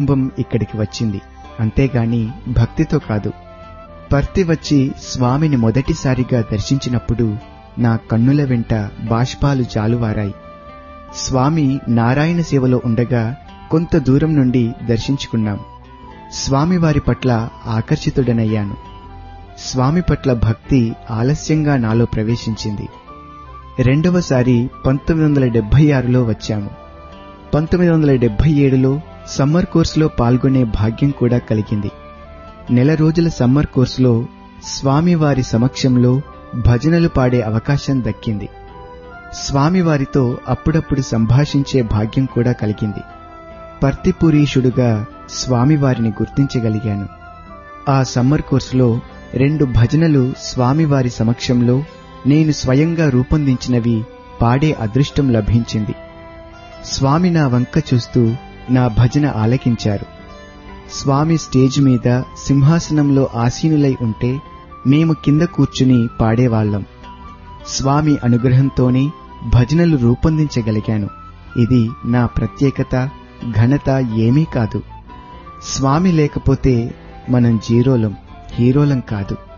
కుటుంబం ఇక్కడికి వచ్చింది, అంతేగాని భక్తితో కాదు. పర్తి వచ్చి స్వామిని మొదటిసారిగా దర్శించినప్పుడు నా కన్నుల వెంట బాష్పాలు జాలువారాయి. స్వామి నారాయణ సేవలో ఉండగా కొంత దూరం నుండి దర్శించుకున్నాం. స్వామివారి పట్ల ఆకర్షితుడనయ్యాను. స్వామి పట్ల భక్తి ఆలస్యంగా నాలో ప్రవేశించింది. రెండవసారి 1976లో వచ్చాము. 1977లో సమ్మర్ కోర్సులో పాల్గొనే భాగ్యం కూడా కలిగింది. నెల రోజుల సమ్మర్ కోర్సులో స్వామివారి సమక్షంలో భజనలు పాడే అవకాశం దక్కింది. స్వామివారితో అప్పుడప్పుడు సంభాషించే భాగ్యం కూడా కలిగింది. పర్తిపురీషుడుగా స్వామివారిని గుర్తించగలిగాను. ఆ సమ్మర్ కోర్సులో 2 భజనలు స్వామివారి సమక్షంలో నేను స్వయంగా రూపొందించినవి పాడే అదృష్టం లభించింది. స్వామి నా వంక చూస్తూ నా భజన ఆలకించారు. స్వామి స్టేజ్ మీద సింహాసనంలో ఆసీనులై ఉంటే మేము కింద కూర్చుని పాడేవాళ్లం. స్వామి అనుగ్రహంతోనే భజనలు రూపొందించగలిగాను. ఇది నా ప్రత్యేకత, ఘనత ఏమీ కాదు. స్వామి లేకపోతే మనం జీరోలం, హీరోలం కాదు.